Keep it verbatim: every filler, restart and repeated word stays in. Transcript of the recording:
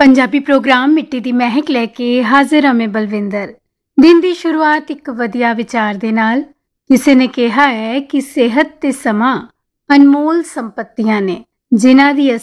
Punjabi programme ਮਿੱਟੀ ਦੀ ਮਹਿਕ ਲੈ ਕੇ ਹਾਜ਼ਰ ਹਾਂ ਮੈਂ ਬਲਵਿੰਦਰ। ਦਿਨ ਦੀ ਸ਼ੁਰੂਆਤ ਇੱਕ ਵਧੀਆ ਵਿਚਾਰ ਦੇ ਨਾਲ। ਕਿਸੇ ਨੇ ਕਿਹਾ ਹੈ ਕਿ ਸਿਹਤ ਤੇ ਸਮਾਂ ਅਨਮੋਲ ਸੰਪਤੀਆਂ ਨੇ ਜਿਨ੍ਹਾਂ ਦੀ